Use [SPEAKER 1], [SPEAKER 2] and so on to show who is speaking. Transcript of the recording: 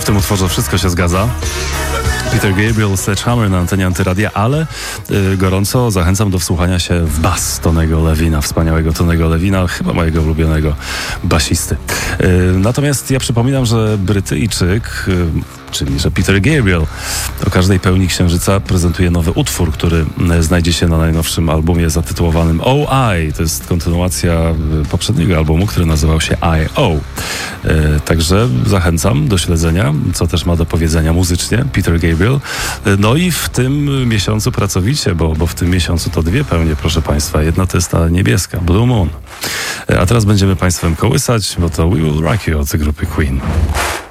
[SPEAKER 1] tym utworze wszystko się zgadza. Peter Gabriel, Sledgehammer na antenie Antyradia, ale gorąco zachęcam do wsłuchania się w bas Tonego Levina, wspaniałego Tonego Levina, chyba mojego ulubionego basisty. Natomiast ja przypominam, że Brytyjczyk, czyli że Peter Gabriel o każdej pełni księżyca prezentuje nowy utwór, który znajdzie się na najnowszym albumie zatytułowanym O.I. To jest kontynuacja poprzedniego albumu, który nazywał się I.O. Także zachęcam do śledzenia, co też ma do powiedzenia muzycznie Peter Gabriel. No i w tym miesiącu pracowicie, bo w tym miesiącu to dwie pełnie, proszę Państwa. Jedna to jest ta niebieska, Blue Moon. A teraz będziemy Państwem kołysać, bo to We Will Rock You od grupy Queen.